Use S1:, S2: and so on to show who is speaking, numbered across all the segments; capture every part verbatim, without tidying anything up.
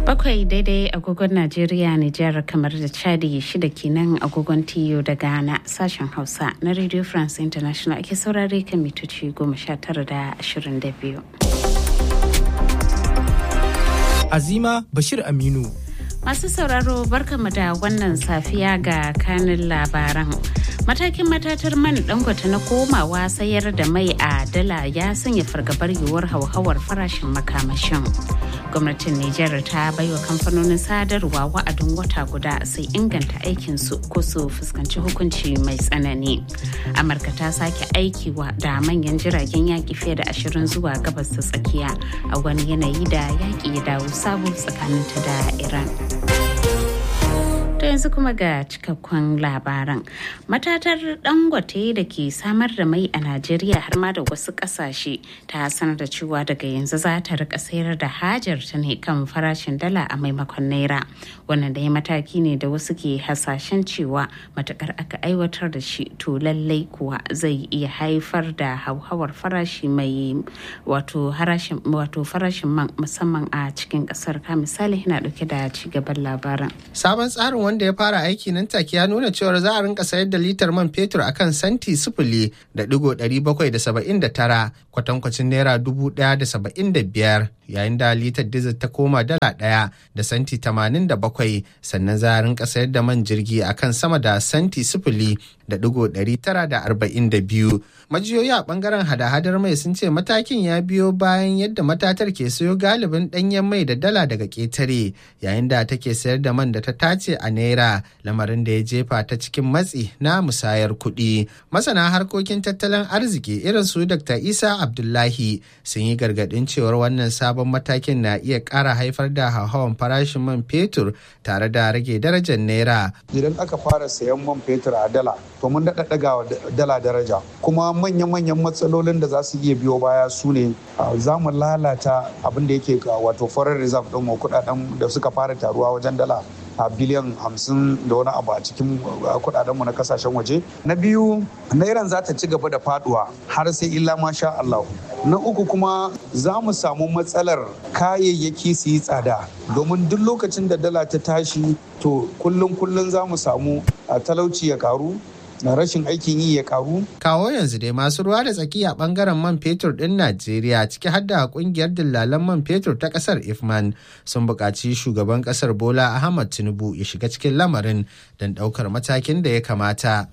S1: Bakwai daidai agogon Najeriya, Nijar, kamar da Chadi, shida kenan agogon Tiyo da Ghana. Sashen Hausa na Radio France International ake saurare kan mitoci goma sha tara da ashirin da biyu.
S2: Azima Bashir Aminu.
S1: Masu sauraro barkamu da wannan safiya ga kanin labaran. Matakin matatar man Dangote na komawa sayar da mai a dala ya sanya fargabar yiwuwar hauhawar farashin makamashin. Gwamnatin Nijar ta baiwa kamfanonin sadarwa wa'adin wata guda sai inganta aikinsu ko su fuskanci hukunci mai tsanani. Amurka ta sake aikiwa da manyan jiragen yaƙi fiye da ashirin zuwa gabas ta tsakiya a wani yanayi da yaƙi ya dawo sabo tsakaninta da Iran. To yanzu kuma ga cikakkun labaran. Matatar Dangote da ke samar da mai a Najeriya har ma da wasu kasashe ta sanar da cewa daga yanzu za ta rika sayar da hajar ta ne kan farashin dala a maimakon naira. Wannan dai mataki ne da wasu ke hasashen cewa matakar aka aiwatar da shi to lallai kuwa zai iya haifar da hauhawar farashi mai wato farashin wato farashin man musamman a cikin kasar. Ka misali yana dauke da cigaban labaran.
S2: Sabon tsarin wanda ya fara aiki nan take ya nuna cewar za a rinka sayar da litar man fetur akan santi sifili da digo ɗari bakwai da saba'in da tara kwatankwacin naira dubu ɗaya da saba'in da biyar yayin da litar dizil ta koma dala ɗaya da santi tamanin da bakwai sannan za a rinka sayar da man jirgi akan sama da santi sifili da digo ɗari tara da arba'in da biyu. Majiyoyi a bangaren hada-hadar mai sun ce matakin ya biyo bayan yadda matatar ke sayo galibin ɗanyen mai da dala daga ƙetare yayin da take sayar da man da ta tace a naira lamarin da ya jefa ta cikin matsi na musayar kuɗi. Masana harkokin tattalin arziki irin su Dokta Isa Abdullahi sun yi gargaɗin cewar wannan sabon matakin na iya ƙara haifar da hauhawan farashin man fetur tare da rage darajar naira.
S3: Idan aka fara sayan man fetur a dala to mun daɗa ɗaga dala daraja kuma manya-manyan matsalolin da za su iya biyo baya su ne za mu lalata abin da yake wato foreign reserve ɗin kuɗaɗen da suka fara taruwa wajen dala a biliyan hamsin da wani abu a cikin kudadenmu na kasashen waje. Na biyu, nairan za ta ci gaba da faduwa har sai illa masha Allah. Na uku kuma za mu samu matsalar kayayyaki su yi tsada domin duk lokacin da dala ta tashi to kullum kullum za mu samu talauci ya karu. na rashin aikin yi ya karu.
S2: Kawo yanzu dai masu ruwa da tsaki a bangaren man fetur din Najeriya ciki har da kungiyar dillalan man fetur ta kasar Ifman sun buƙaci shugaban kasar Bola Ahmad Tinubu ya shiga cikin lamarin don ɗaukar matakin da ya kamata.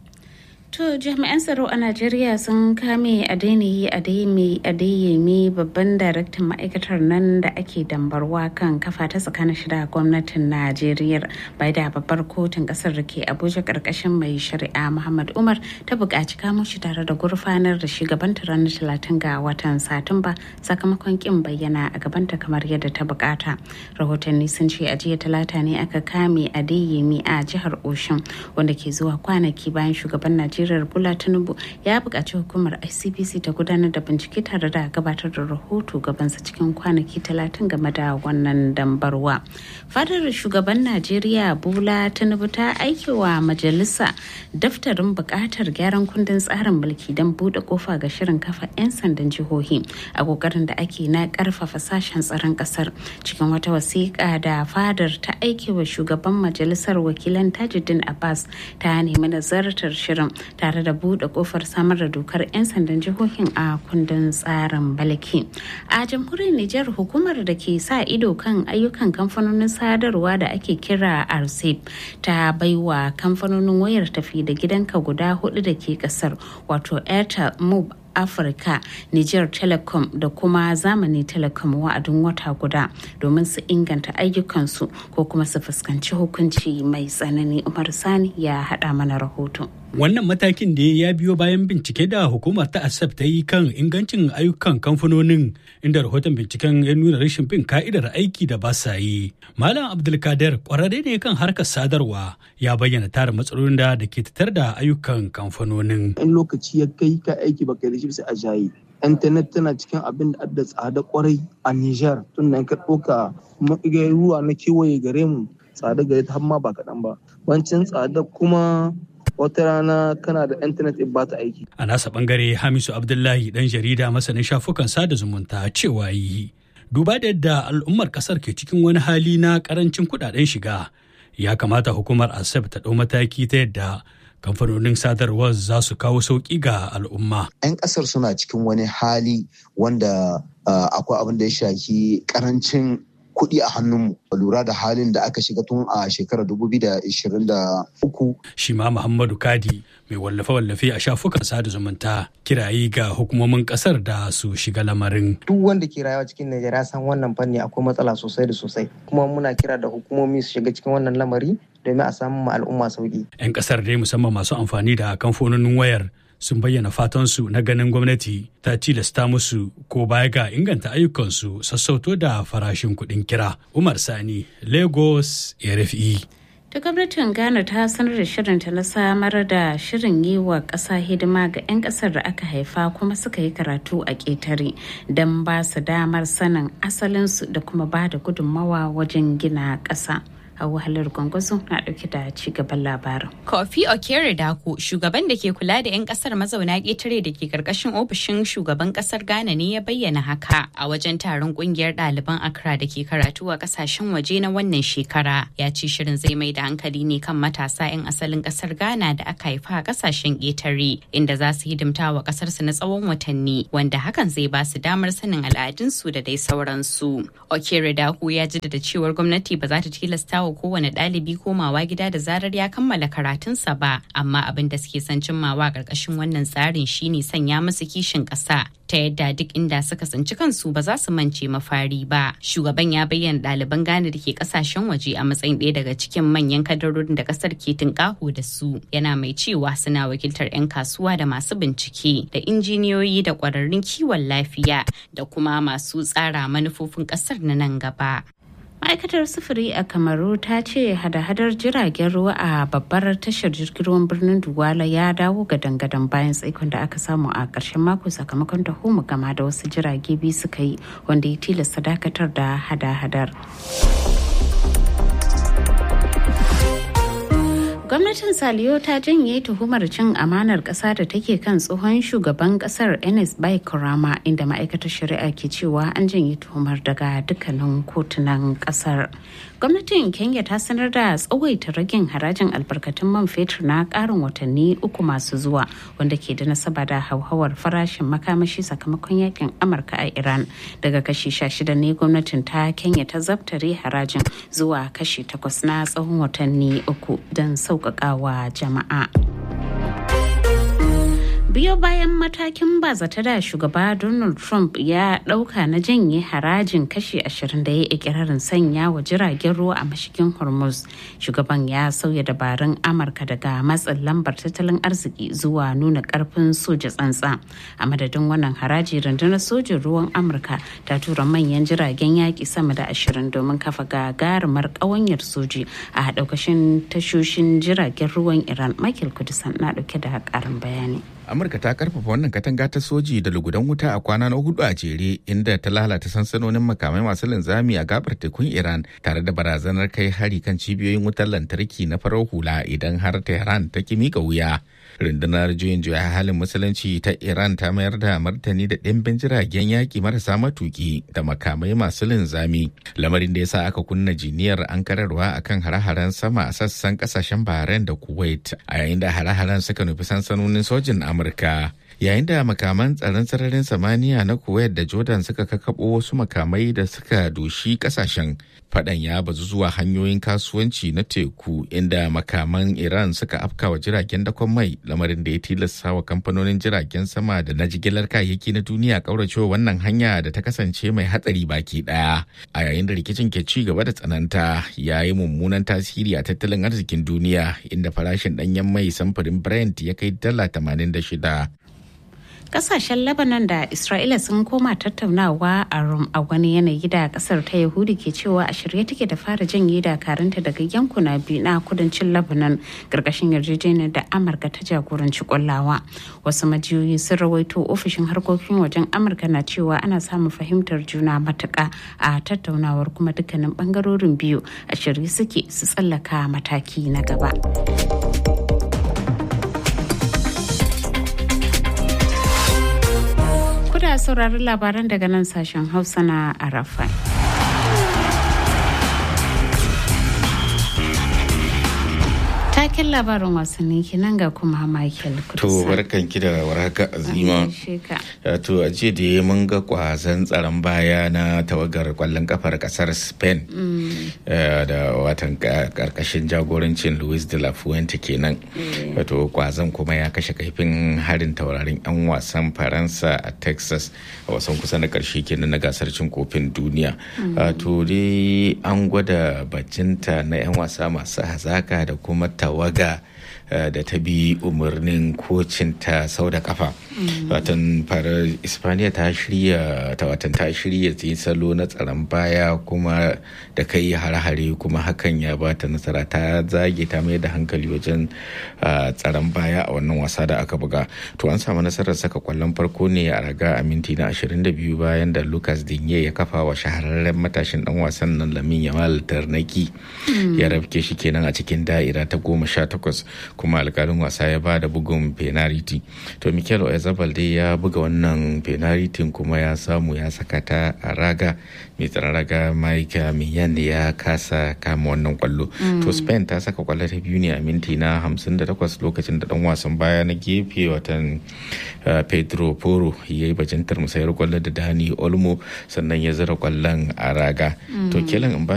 S1: To jami'an tsaro a Najeriya sun kame Adeniyi Adeyemi Adeyemi babban daraktan ma'aikatar nan da ake dambarwa kan kafa ta tsakanin shida gwamnatin Najeriya bai da babbar kotun kasar da ke Abuja karkashin mai shari'a Muhammad Umar ta buƙaci kamo shi tare da gurfanar da shi gabanta ranar talatin ga watan Satumba sakamakon kin bayyana a gabanta kamar yadda ta bukata. Rahotanni sun ce a jiya talata ne aka kame Adeyemi a jihar Oshun wanda ke zuwa kwanaki bayan shugaban Najeriya Najeriya Bola Tinubu ya buƙaci hukumar I C P C ta gudanar da bincike tare da gabatar da rahoto gabansa cikin kwanaki talatin game da wannan dambarwa. Fadar shugaban Najeriya Bola Tinubu ta aikewa majalisa daftarin buƙatar gyaran kundin tsarin mulki don buɗe kofa ga shirin kafa 'yan sandan jihohi a kokarin da ake na ƙarfafa sashen tsaron ƙasar. Cikin wata wasiƙa da fadar ta aikewa shugaban majalisar wakilan Tajuddin Abbas ta nemi nazartar shirin tare da buɗe kofar samar da dokar 'yan sandan jihohin a kundin tsarin balki. A jamhuriyar Nijar hukumar da ke sa ido kan ayyukan kamfanonin sadarwa da ake kira R C E P ta baiwa kamfanonin wayar tafi da gidanka guda hudu da ke kasar wato Airtel, Mob, Afirka, Niger Telecom da kuma Zamani Telecom wa'adin wata guda domin su inganta ayyukansu ko kuma su fuskanci hukunci mai tsanani. Umar Sani ya haɗa mana rahoto.
S4: Wannan matakin da ya biyo bayan bincike da hukumar ta A S A P ta yi kan ingancin ayyukan kamfanonin inda rahoton binciken ya nuna rashin bin ka'idar aiki da ba sa yi. Malam Abdulkadir kwararre ne kan harkar sadarwa ya bayyana tara matsalolin da ke tattare da ayyukan kamfanonin.
S5: In lokaci ya kai ka aiki baka da shi sai a jayi. Intanet tana cikin abin da adda tsada kwarai a Nijar tun da ka ɗauka ruwa na kewaye gare mu tsada gare ta har ma ba kaɗan ba. Wancin tsada kuma wata rana kana da intanet in ba ta aiki.
S4: A nasa bangare Hamisu Abdullahi dan jarida masanin shafukan sada zumunta cewa yi Duba da yadda al'ummar kasar ke cikin wani hali na karancin kudaden shiga, ya kamata hukumar asep ta ɗau mataki ta yadda kamfanonin sadarwar za su kawo sauƙi ga al'umma.
S6: 'Yan ƙasar suna cikin wani hali wanda uh, akwai abin da ya shafi karancin kuɗi a hannunmu, lura da halin da aka shiga tun a shekarar dubu biyu da ishirin da uku.
S4: Shi ma Muhammadu Kadi mai wallafe-wallafe a shafukan sada zumunta kirayi ga hukumomin kasar da su shiga lamarin.
S7: Duk wanda ke rayuwa cikin Najeriya san wannan fanni akwai matsala sosai da sosai, kuma muna kira da hukumomi su shiga cikin wannan lamari domin a samu ma al'umma sauki. 'Yan
S4: kasar dai musamman masu amfani da kamfanonin wayar sun bayyana fatansu na ganin gwamnati ta tilasta musu ko baya ga inganta ayyukansu sassauto da farashin kuɗin kira. Umar Sani, Lagos, R F I.
S1: Ta gwamnatin Ghana ta sanar da shirinta na samar da shirin yi wa ƙasa hidima ga 'yan ƙasar da aka haifa kuma suka yi karatu a ƙetare don ba su damar sanin asalinsu da kuma ba da gudunmawa wajen gina ƙasa. a wahalar gwangwazo na dauke da ci gaban labarin.
S8: Kofi Okere Dako, shugaban da ke kula da 'yan kasar mazauna ƙetare da ke karkashin ofishin shugaban kasar Ghana ne ya bayyana haka a wajen taron kungiyar ɗaliban Accra da ke karatu a kasashen waje na wannan shekara. Ya ce shirin zai mai da hankali ne kan matasa 'yan asalin kasar Ghana da aka haifa a kasashen ƙetare inda za su hidimta wa kasarsu na tsawon watanni, wanda hakan zai ba su damar sanin al'adunsu da dai sauransu. Okere Dako ya jaddada cewar gwamnati ba za ta tilasta wa kowane ɗalibi komawa gida da zarar ya kammala karatunsa ba, amma abin da suke son cimmawa ƙarƙashin wannan tsarin shine sanya musu kishin ƙasa ta yadda duk inda suka tsinci kansu ba za su mance mafari ba. Shugaban ya bayyana ɗaliban Ghana da ke ƙasashen waje a matsayin ɗaya daga cikin manyan kadarorin da ƙasar ke tunƙaho da su, yana mai cewa suna wakiltar 'yan kasuwa da masu bincike da injiniyoyi da ƙwararrun kiwon lafiya da kuma masu tsara manufofin ƙasar na nan gaba.
S1: Ma'aikatar sufuri a Kamaru ta ce hada-hadar jiragen ruwa a babbar tashar jirgin ruwan birnin Duwala ya dawo ga dangadan bayan tsaikon da aka samu a ƙarshen mako sakamakon taho gama da wasu jirage biyu suka yi wanda ya tilasta dakatar da hada-hadar. Gwamnatin Saliyo ta janye tuhumar cin amanar ƙasa da take kan tsohon shugaban ƙasar Enes Bai Korama, inda ma'aikatar shari'a ke cewa an janye tuhumar daga dukkanin kotunan ƙasar. Gwamnatin Kenya ta sanar da tsawaita ragin harajin albarkatun man fetur na ƙarin watanni uku masu zuwa, wanda ke da nasaba da hauhawar farashin makamashi sakamakon yakin Amurka a Iran. Daga kashi sha shida ne gwamnatin ta Kenya ta zabtare harajin zuwa kashi takwas na tsawon watanni uku don sauƙaƙawa jama'a. Biyo bayan matakin bazata da shugaba Donald Trump ya ɗauka na janye harajin kashi ashirin da ya yi ikirarin sanya wa jiragen ruwa a mashigin Hormuz, shugaban ya sauya dabarun Amurka daga matsin lambar tattalin arziki zuwa nuna ƙarfin soja tsantsa. A madadin wannan haraji, rundunar sojin ruwan Amurka ta tura manyan jiragen yaƙi sama da ashirin domin kafa gagarumar ƙawanyar soji a ɗaukashin tashoshin jiragen ruwan Iran. Michael Kudisan na ɗauke da ƙarin bayani.
S9: Amurka ta karfafa wannan katanga ta soji da lugudan wuta a kwana na hudu a jere, inda ta lalata sansanonin makamai masu linzami a gabar tekun Iran tare da barazanar kai hari kan cibiyoyin wutar lantarki na farar hula idan har Tehran ta ki mika wuya. Rundunar juyin juya halin musulunci ta Iran ta mayar da martani da ɗimbin jiragen yaƙi marasa matuki da makamai masu linzami, lamarin da ya sa aka kunna jiniyar ankararwa akan hare-haren sama a sassan ƙasashen Bahrain da Kuwait, a yayin da hare-haren suka nufi sansanonin sojin Amurka. Yayin da makaman tsaron sararin samaniya na Kuwait da Jordan suka kakabo wasu makamai da suka doshi kasashen, fadan ya bazu zuwa hanyoyin kasuwanci na teku, inda makaman Iran suka afkawa jiragen dakon mai, lamarin da ya tilasta wa kamfanonin jiragen sama da na jigilar kayayyaki na duniya kauracewa wannan hanya da ta kasance mai hatsari baki daya. A yayin da rikicin ke ci gaba da tsananta, ya yi mummunan tasiri a tattalin arzikin duniya, inda farashin danyen mai samfurin Brent ya kai dala tamanin da shida.
S1: Kasashen Lebanon da Isra'ila sun koma tattaunawa a Rum a wani yanayi da kasar ta Yahudi ke cewa a shirye take da fara janye dakarunta daga yankuna biyu na kudancin Lebanon karkashin yarjejeniyar da Amurka ta jagoranci kullawa. Wasu majiyoyi sun rawaito ofishin harkokin wajen Amurka na cewa ana samun fahimtar juna matuƙa a tattaunawar, kuma dukkanin bangarorin biyu a shirye suke su tsallaka mataki na gaba. aka saurari labaran daga nan sashen Hausa na Arafai. Taken labarin wasanni kenan ga kuma Michael Kudusa.
S9: To barkan ki da warhaka Azima. To a jiya da mun ga kwazon tsaron baya na tawagar kwallon kafar kasar Spain da watan karkashin jagorancin Luis de la Fuente kenan. Wato kwazon kuma ya kashe kaifin harin taurarin 'yan wasan Faransa a Texas a wasan kusa na karshe kenan na gasar cin kofin duniya. To dai an gwada bajinta na 'yan wasa masu hazaka da kuma tawaga da ta bi umarnin kocin ta sau da kafa. Watan fara Ispaniya ta shirya ta watan ta shirya ta yi salo na tsaron baya kuma da kai hare-hare kuma hakan ya ba ta nasara, ta zage ta mai da hankali wajen tsaron baya a wannan wasa da aka buga. To an samu nasarar saka kwallon farko ne a raga a minti na ashirin da biyu bayan da Lucas Digne ya kafa wa shahararren matashin dan wasan nan Lamine Yamal tarnaki ya rafke shi kenan a cikin da'ira ta goma sha takwas, kuma alkalin wasa ya ba da bugun penalty. To Mikel Oyarzabal dai ya buga wannan penalty kuma ya samu ya saka ta a raga. Mai tsaron raga Mike Mignan ya kasa kama wannan kwallo. To Spain ta saka kwallo ta biyu ne a minti na hamsin da takwas lokacin da dan wasan baya na gefe watan Pedro Porro ya yi bajintar musayar kwallo da Dani Olmo sannan ya zira kwallon a raga. To Kylian